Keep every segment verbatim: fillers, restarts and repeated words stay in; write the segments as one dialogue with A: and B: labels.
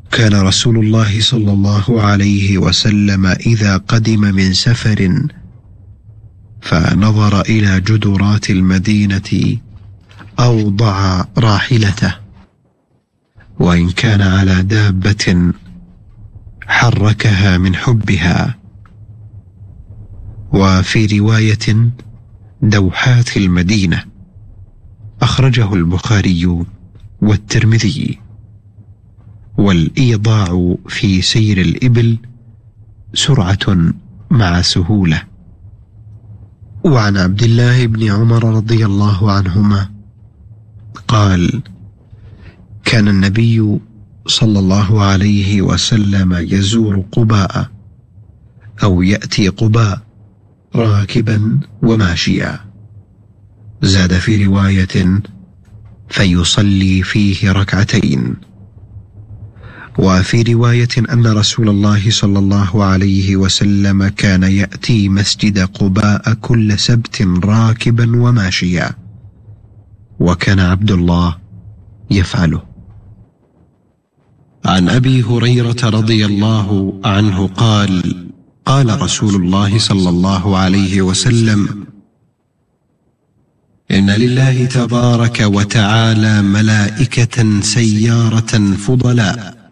A: كان رسول الله صلى الله عليه وسلم إذا قدم من سفر فنظر إلى جدرات المدينة أوضع راحلته، وإن كان على دابة حركها من حبها. وفي رواية دوحات المدينة، أخرجه البخاري والترمذي. والإيضاع في سير الإبل سرعة مع سهولة. وعن عبد الله بن عمر رضي الله عنهما قال: كان النبي صلى الله عليه وسلم يزور قباء أو يأتي قباء راكبا وماشيا. زاد في رواية: فيصلي فيه ركعتين. وفي رواية أن رسول الله صلى الله عليه وسلم كان يأتي مسجد قباء كل سبت راكبا وماشيا، وكان عبد الله يفعله. عن أبي هريرة رضي الله عنه قال: قال رسول الله صلى الله عليه وسلم: إن لله تبارك وتعالى ملائكة سيارة فضلاء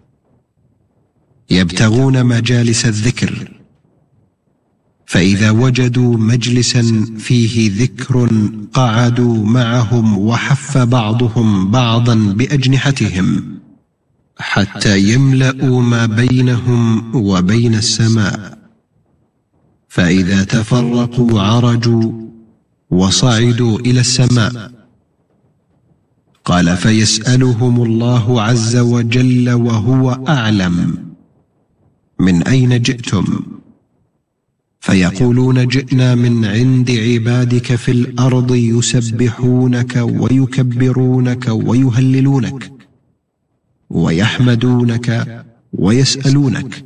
A: يبتغون مجالس الذكر، فإذا وجدوا مجلسا فيه ذكر قعدوا معهم، وحف بعضهم بعضا بأجنحتهم حتى يملأوا ما بينهم وبين السماء، فإذا تفرقوا عرجوا وصعدوا إلى السماء. قال: فيسألهم الله عز وجل وهو أعلم: من أين جئتم؟ فيقولون: جئنا من عند عبادك في الأرض يسبحونك ويكبرونك ويهللونك ويحمدونك ويسألونك.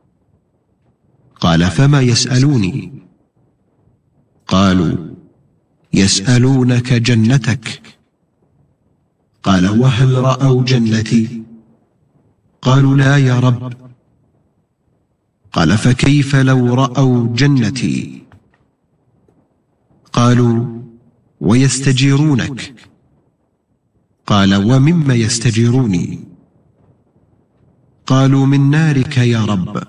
A: قال: فما يسألوني؟ قالوا: يسألونك جنتك. قال: وهل رأوا جنتي؟ قالوا: لا يا رب. قال: فكيف لو رأوا جنتي؟ قالوا: ويستجيرونك. قال: ومما يستجيروني؟ قالوا: من نارك يا رب.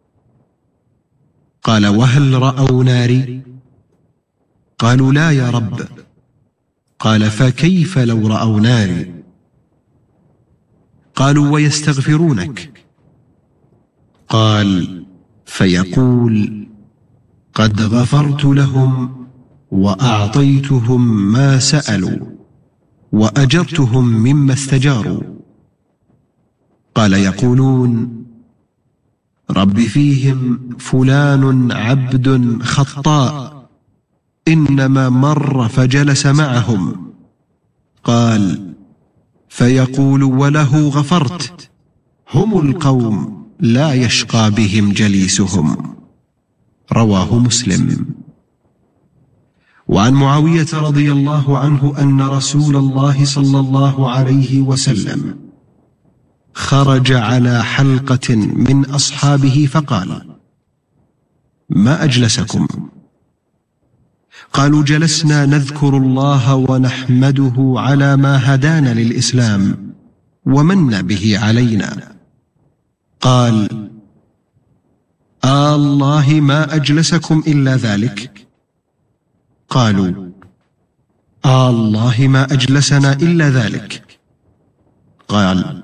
A: قال: وهل رأوا ناري؟ قالوا: لا يا رب. قال: فكيف لو رأوا ناري؟ قالوا: ويستغفرونك. قال: فيقول: قد غفرت لهم وأعطيتهم ما سألوا وأجرتهم مما استجاروا. قال: يقولون: رب فيهم فلان عبد خطاء إنما مر فجلس معهم. قال: فيقول: وله غفرت، هم القوم لا يشقى بهم جليسهم. رواه مسلم. وعن معاوية رضي الله عنه أن رسول الله صلى الله عليه وسلم خرج على حلقة من أصحابه فقال: ما أجلسكم؟ قالوا: جلسنا نذكر الله ونحمده على ما هدانا للإسلام ومن به علينا. قال: آه الله ما أجلسكم إلا ذلك؟ قالوا: آه الله ما أجلسنا إلا ذلك. قال: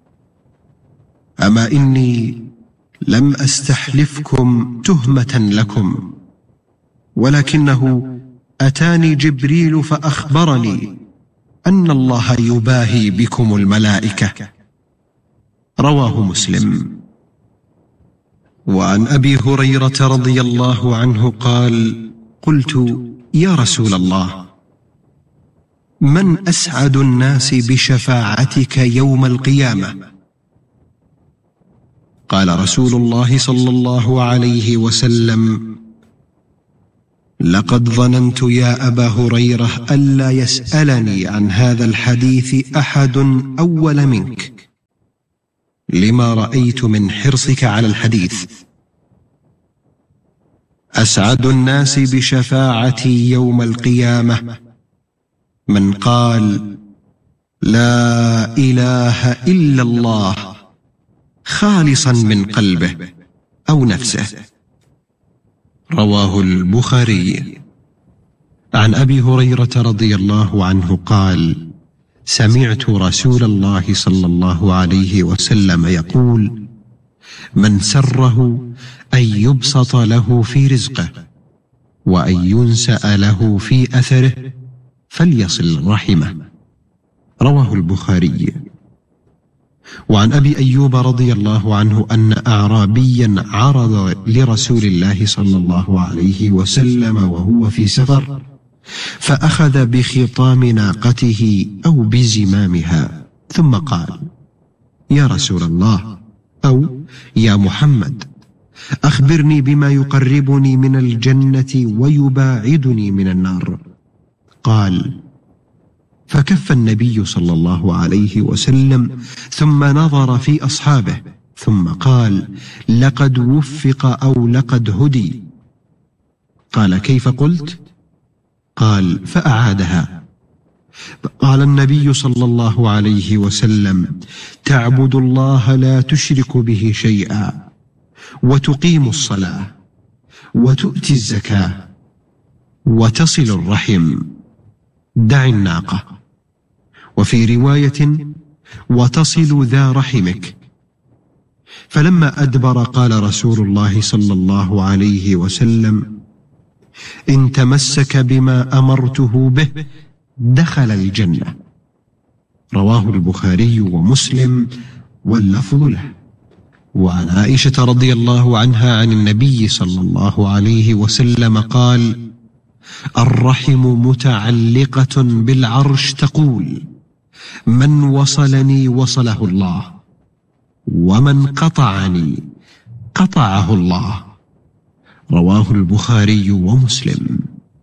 A: أما إني لم أستحلفكم تهمة لكم، ولكنه أتاني جبريل فأخبرني أن الله يباهي بكم الملائكة. رواه مسلم. وعن أبي هريرة رضي الله عنه قال: قلت: يا رسول الله، من أسعد الناس بشفاعتك يوم القيامة؟ قال رسول الله صلى الله عليه وسلم: لقد ظننت يا أبا هريرة ألا يسألني عن هذا الحديث أحد أول منك. لما رأيت من حرصك على الحديث. أسعد الناس بشفاعتي يوم القيامة من قال لا إله إلا الله خالصا من قلبه أو نفسه. رواه البخاري. عن أبي هريرة رضي الله عنه قال سمعت رسول الله صلى الله عليه وسلم يقول من سره أن يبسط له في رزقه وأن ينسأ له في أثره فليصل رحمه. رواه البخاري. وعن أبي أيوب رضي الله عنه أن أعرابيا عرض لرسول الله صلى الله عليه وسلم وهو في سفر فأخذ بخطام ناقته أو بزمامها ثم قال يا رسول الله أو يا محمد أخبرني بما يقربني من الجنة ويباعدني من النار. قال فكف النبي صلى الله عليه وسلم ثم نظر في أصحابه ثم قال لقد وفق أو لقد هدي. قال كيف قلت؟ قال فأعادها. قال النبي صلى الله عليه وسلم تعبد الله لا تشرك به شيئا وتقيم الصلاة وتؤتي الزكاة وتصل الرحم دع الناقة. وفي رواية وتصل ذا رحمك. فلما أدبر قال رسول الله صلى الله عليه وسلم إن تمسك بما أمرته به دخل الجنة. رواه البخاري ومسلم واللفظ له. وعن عائشة رضي الله عنها عن النبي صلى الله عليه وسلم قال الرحم متعلقة بالعرش تقول من وصلني وصله الله ومن قطعني قطعه الله. رواه البخاري ومسلم.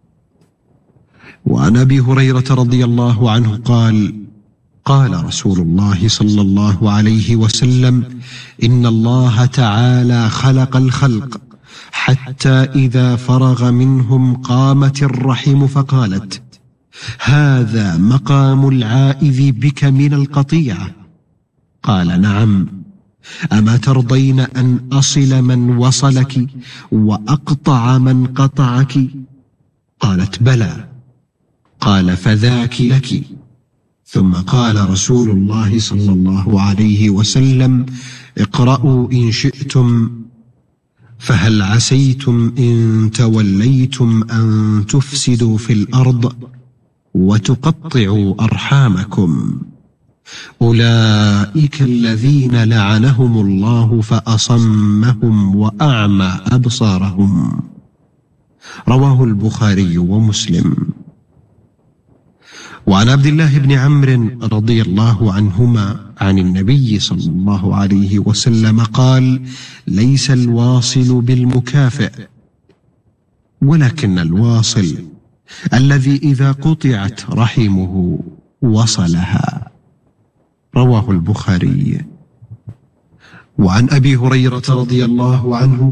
A: وعن أبي هريرة رضي الله عنه قال قال رسول الله صلى الله عليه وسلم إن الله تعالى خلق الخلق حتى إذا فرغ منهم قامت الرحم فقالت هذا مقام العائذ بك من القطيعة. قال نعم أما ترضين أن أصل من وصلك وأقطع من قطعك؟ قالت بلى. قال فذاك لك. ثم قال رسول الله صلى الله عليه وسلم اقرأوا إن شئتم فهل عسيتم إن توليتم أن تفسدوا في الأرض وتقطعوا أرحامكم أولئك الذين لعنهم الله فأصمهم وأعمى أبصارهم. رواه البخاري ومسلم. وعن عبد الله بن عمرو رضي الله عنهما عن النبي صلى الله عليه وسلم قال ليس الواصل بالمكافئ ولكن الواصل الذي إذا قطعت رحمه وصلها. رواه البخاري. وعن أبي هريرة رضي الله عنه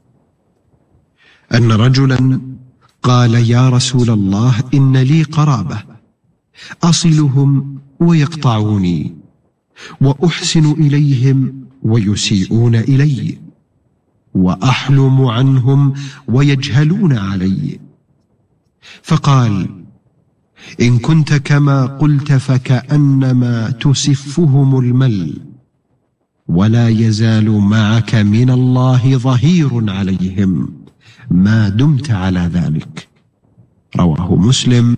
A: أن رجلا قال يا رسول الله إن لي قرابة أصلهم ويقطعوني وأحسن إليهم ويسيئون إلي وأحلم عنهم ويجهلون علي. فقال إن كنت كما قلت فكأنما تسفهم المل ولا يزال معك من الله ظهير عليهم ما دمت على ذلك. رواه مسلم.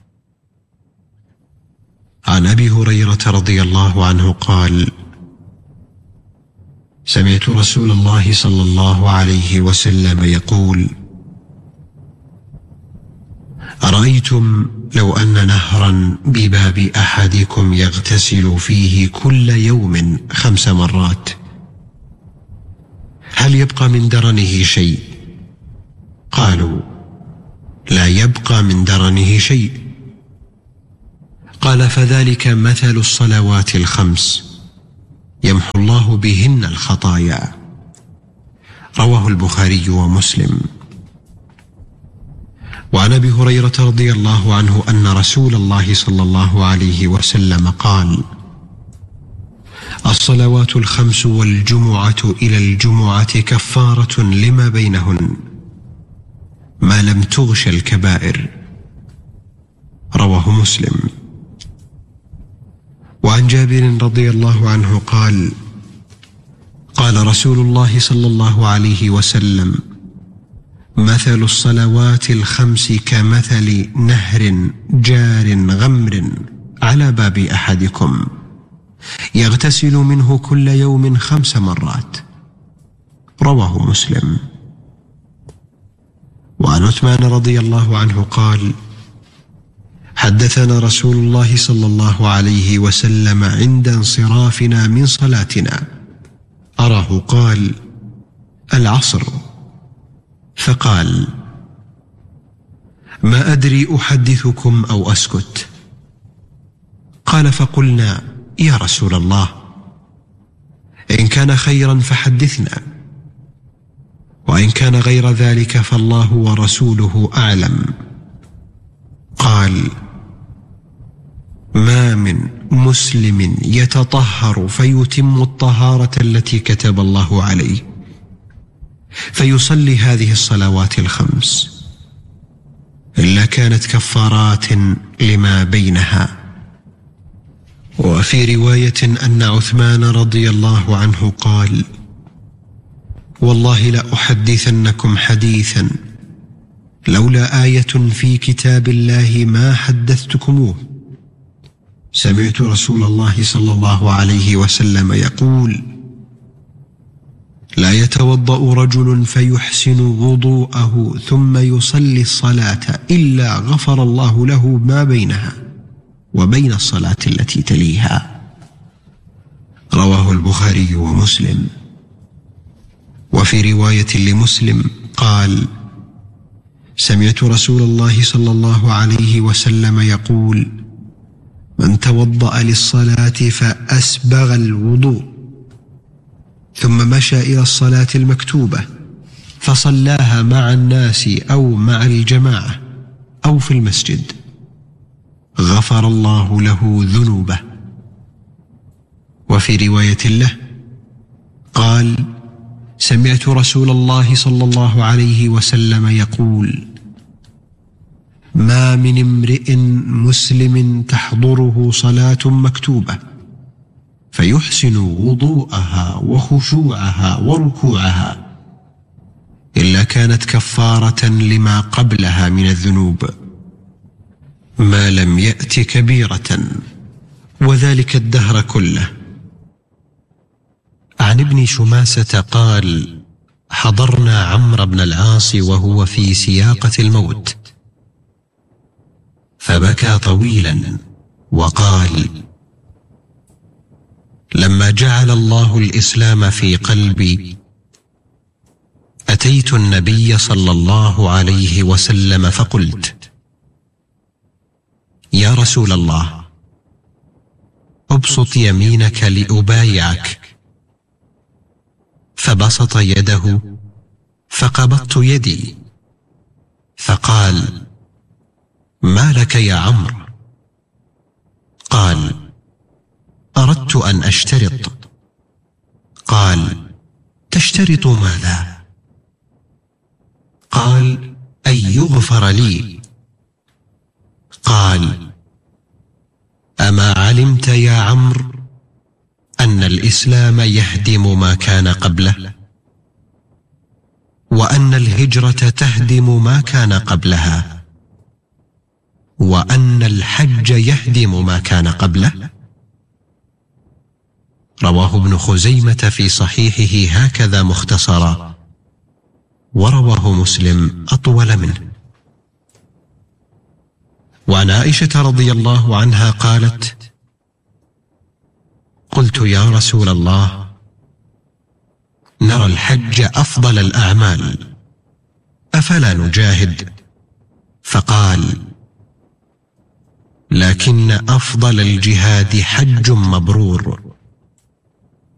A: عن أبي هريرة رضي الله عنه قال سمعت رسول الله صلى الله عليه وسلم يقول أرأيتم لو أن نهرا بباب أحدكم يغتسل فيه كل يوم خمس مرات هل يبقى من درنه شيء؟ قالوا لا يبقى من درنه شيء. قال فذلك مثل الصلوات الخمس يمحو الله بهن الخطايا. رواه البخاري ومسلم. وعن أبي هريرة رضي الله عنه أن رسول الله صلى الله عليه وسلم قال: الصلوات الخمس والجمعة إلى الجمعة كفارة لما بينهن ما لم تغش الكبائر. رواه مسلم. وعن جابر رضي الله عنه قال: قال رسول الله صلى الله عليه وسلم: مثل الصلوات الخمس كمثل نهر جار غمر على باب أحدكم يغتسل منه كل يوم خمس مرات. رواه مسلم. وعن عثمان رضي الله عنه قال: حدثنا رسول الله صلى الله عليه وسلم عند انصرافنا من صلاتنا أراه قال: العصر، فقال: ما أدري أحدثكم أو أسكت. قال: فقلنا: يا رسول الله، إن كان خيرا فحدثنا، وإن كان غير ذلك فالله ورسوله أعلم. قال: ما من مسلم يتطهر فيتم الطهارة التي كتب الله عليه فيصلي هذه الصلوات الخمس إلا كانت كفارات لما بينها. وفي رواية أن عثمان رضي الله عنه قال: والله لأحدثنكم حديثا لولا آية في كتاب الله ما حدثتكموه. سمعت رسول الله صلى الله عليه وسلم يقول: لا يتوضأ رجل فيحسن وضوءه ثم يصلي الصلاة إلا غفر الله له ما بينها وبين الصلاة التي تليها. رواه البخاري ومسلم. وفي رواية لمسلم قال: سمعت رسول الله صلى الله عليه وسلم يقول: من توضأ للصلاة فأسبغ الوضوء ثم مشى إلى الصلاة المكتوبة فصلاها مع الناس أو مع الجماعة أو في المسجد غفر الله له ذنوبه. وفي رواية له قال: سمعت رسول الله صلى الله عليه وسلم يقول: ما من امرئ مسلم تحضره صلاة مكتوبة فيحسن وضوءها وخشوعها وركوعها إلا كانت كفارة لما قبلها من الذنوب ما لم يأت كبيرة، وذلك الدهر كله. عن ابن شماسة قال: حضرنا عمرو بن العاص وهو في سياقة الموت فبكى طويلا وقال: لما جعل الله الإسلام في قلبي أتيت النبي صلى الله عليه وسلم فقلت: يا رسول الله، ابسط يمينك لأبايعك. فبسط يده فقبضت يدي فقال: ما لك يا عمرو؟ قال: أردت أن أشترط. قال: تشترط ماذا؟ قال: أن يغفر لي. قال: أما علمت يا عمرو أن الإسلام يهدم ما كان قبله، وأن الهجرة تهدم ما كان قبلها، وأن الحج يهدم ما كان قبله؟ رواه ابن خزيمة في صحيحه هكذا مختصرا، ورواه مسلم أطول منه. وعن عائشة رضي الله عنها قالت: قلت يا رسول الله، نرى الحج أفضل الأعمال أفلا نجاهد؟ فقال: لكن أفضل الجهاد حج مبرور.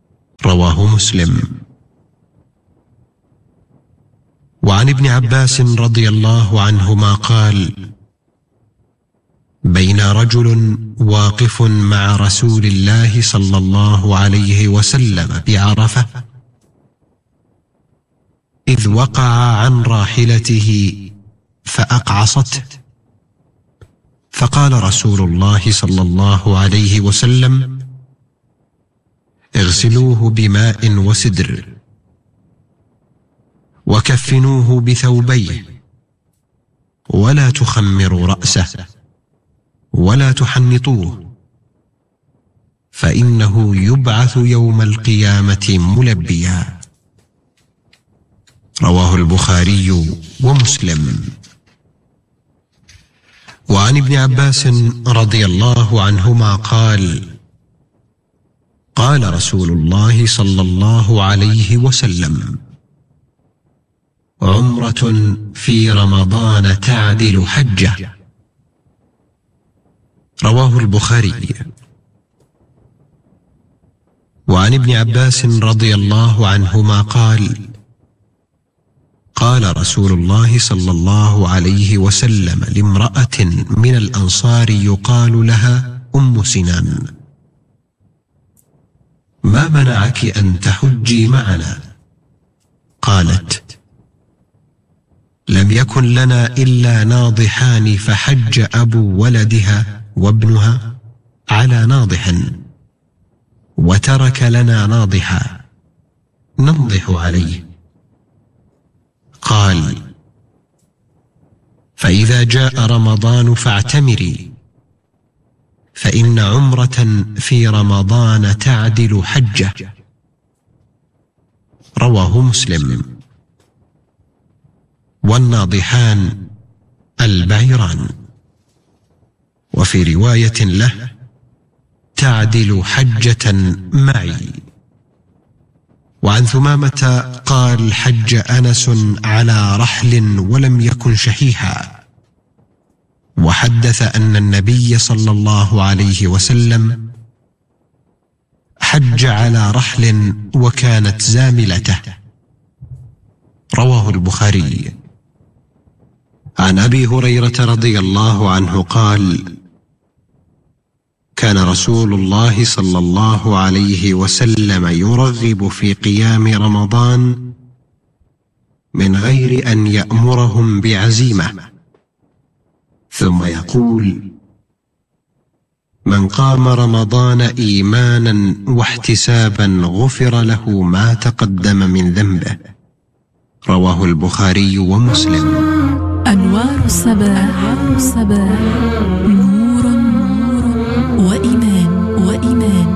A: رواه مسلم. وعن ابن عباس رضي الله عنهما قال: بين رجل واقف مع رسول الله صلى الله عليه وسلم بعرفة إذ وقع عن راحلته فأقعصته، فقال رسول الله صلى الله عليه وسلم: اغسلوه بماء وسدر، وكفنوه بثوبيه، ولا تخمروا رأسه، ولا تحنطوه، فإنه يبعث يوم القيامة ملبيا. رواه البخاري ومسلم. وعن ابن عباس رضي الله عنهما قال: قال رسول الله صلى الله عليه وسلم: عمرة في رمضان تعدل حجة. رواه البخاري. وعن ابن عباس رضي الله عنهما قال: قال رسول الله صلى الله عليه وسلم لامرأة من الأنصار يقال لها أم سنان: ما منعك أن تحجي معنا؟ قالت: لم يكن لنا إلا ناضحان، فحج أبو ولدها وابنها على ناضح، وترك لنا ناضحا ننضح عليه. قال: فإذا جاء رمضان فاعتمري، فإن عمرة في رمضان تعدل حجة. رواه مسلم. والناضحان البعيران. وفي رواية له: تعدل حجة معي. وعن ثمامة قال: حج أنس على رحل ولم يكن شحيحا، وحدث أن النبي صلى الله عليه وسلم حج على رحل وكانت زاملته. رواه البخاري. عن أبي هريرة رضي الله عنه قال: كان رسول الله صلى الله عليه وسلم يرغب في قيام رمضان من غير أن يأمرهم بعزيمة، ثم يقول: من قام رمضان إيمانا واحتسابا غفر له ما تقدم من ذنبه. رواه البخاري ومسلم.
B: أنوار الصباح، الصباح نور وإيمان وإيمان.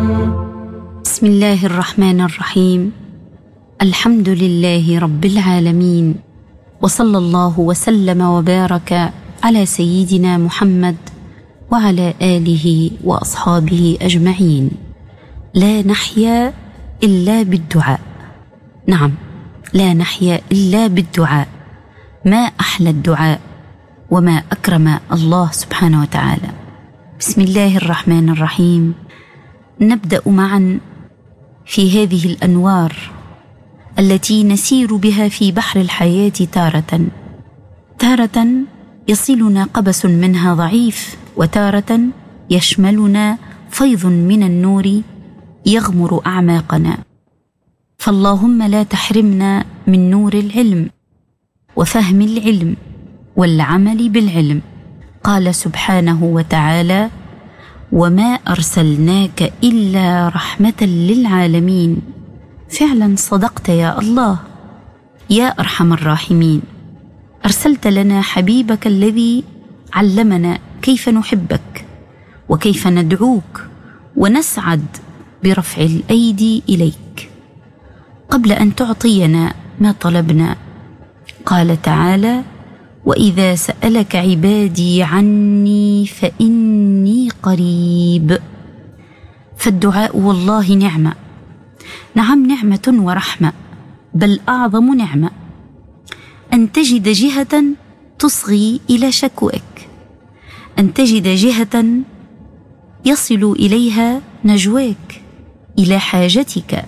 C: بسم الله الرحمن الرحيم. الحمد لله رب العالمين، وصلى الله وسلم وبارك على سيدنا محمد وعلى آله وأصحابه أجمعين. لا نحيا إلا بالدعاء. نعم، لا نحيا إلا بالدعاء. ما أحلى الدعاء وما أكرم الله سبحانه وتعالى. بسم الله الرحمن الرحيم. نبدأ معا في هذه الأنوار التي نسير بها في بحر الحياة، تارة تارة يصلنا قبس منها ضعيف، وتارة يشملنا فيض من النور يغمر أعماقنا. فاللهم لا تحرمنا من نور العلم وفهم العلم والعمل بالعلم. قال سبحانه وتعالى: وما أرسلناك إلا رحمة للعالمين. فعلا صدقت يا الله يا أرحم الراحمين. أرسلت لنا حبيبك الذي علمنا كيف نحبك وكيف ندعوك ونسعد برفع الأيدي إليك قبل أن تعطينا ما طلبنا. قال تعالى: وإذا سألك عبادي عني فإني قريب. فالدعاء والله نعمة، نعم نعمة ورحمة، بل أعظم نعمة أن تجد جهة تصغي إلى شكوك، أن تجد جهة يصل إليها نجواك، إلى حاجتك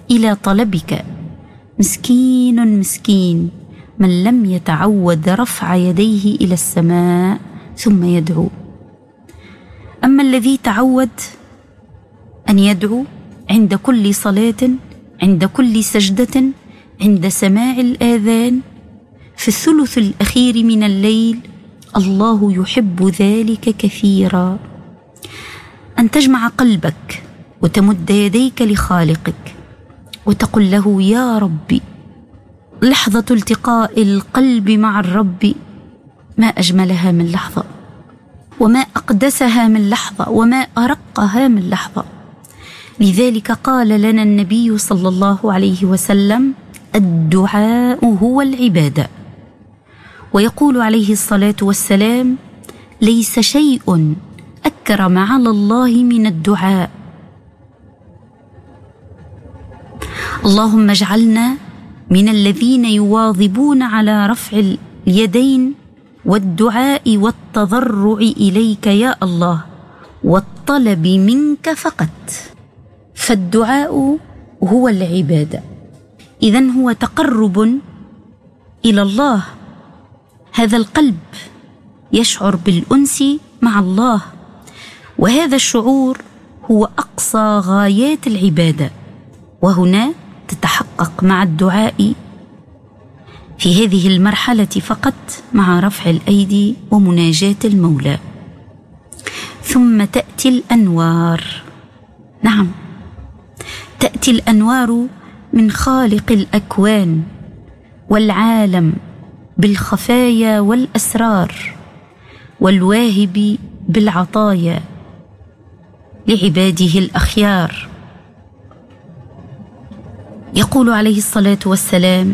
C: إلى طلبك. مسكين مسكين من لم يتعود رفع يديه إلى السماء ثم يدعو. أما الذي تعود أن يدعو عند كل صلاة، عند كل سجدة، عند سماع الآذان، في الثلث الأخير من الليل، الله يحب ذلك كثيرا. أن تجمع قلبك وتمد يديك لخالقك وتقول له: يا ربي، لحظة التقاء القلب مع الرب ما أجملها من لحظة، وما أقدسها من لحظة، وما أرقها من لحظة. لذلك قال لنا النبي صلى الله عليه وسلم: الدعاء هو العبادة. ويقول عليه الصلاة والسلام: ليس شيء أكرم على الله من الدعاء. اللهم اجعلنا من الذين يواظبون على رفع اليدين والدعاء والتضرع إليك يا الله، والطلب منك فقط. فالدعاء هو العبادة، إذن هو تقرب إلى الله. هذا القلب يشعر بالأنس مع الله، وهذا الشعور هو أقصى غايات العبادة، وهنا تتحقق مع الدعاء في هذه المرحلة فقط مع رفع الأيدي ومناجاة المولى. ثم تأتي الأنوار. نعم، تأتي الأنوار من خالق الأكوان والعالم بالخفايا والأسرار، والواهب بالعطايا لعباده الأخيار. يقول عليه الصلاة والسلام: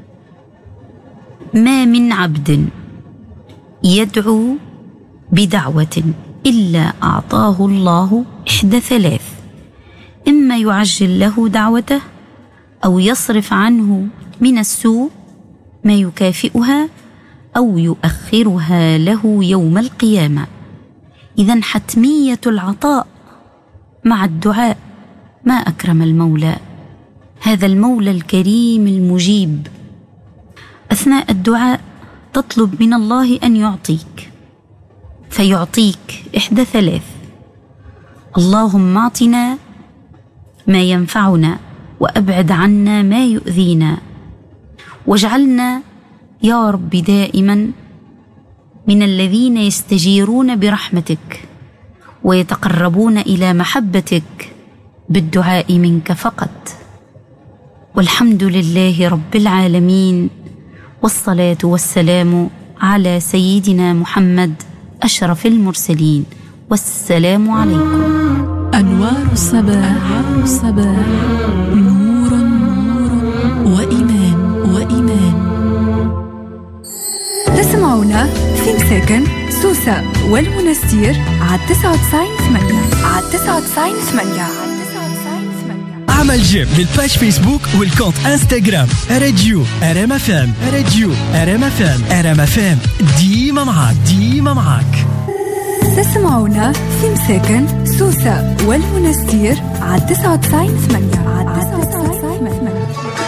C: ما من عبد يدعو بدعوة إلا أعطاه الله إحدى ثلاث: إما يعجل له دعوته، أو يصرف عنه من السوء ما يكافئها، أو يؤخرها له يوم القيامة. إذن حتمية العطاء مع الدعاء. ما أكرم المولى، هذا المولى الكريم المجيب. أثناء الدعاء تطلب من الله أن يعطيك، فيعطيك إحدى ثلاث: اللهم أعطنا ما ينفعنا، وأبعد عنا ما يؤذينا، واجعلنا يا رب دائما من الذين يستجيرون برحمتك ويتقربون إلى محبتك بالدعاء منك فقط. والحمد لله رب العالمين، والصلاة والسلام على سيدنا محمد أشرف المرسلين، والسلام عليكم.
B: أنوار الصباح، أنوار الصباح، نور نور وإيمان وإيمان.
D: تسمعونا في مساكن سوسة والمنستير على تسعة وتسعين ثمانية على تسعة وتسعين ثمانية.
E: اعمل جيم للباج فيسبوك والكونت انستغرام راديو ار ام اف ام. راديو ار ام اف ام. ار ام اف ام ديما معاك، ديما معاك.
D: تسمعونا في مساكن سوسة والمنستير على تسعة وتسعين ثمانية على تسعة وتسعين ثمانية.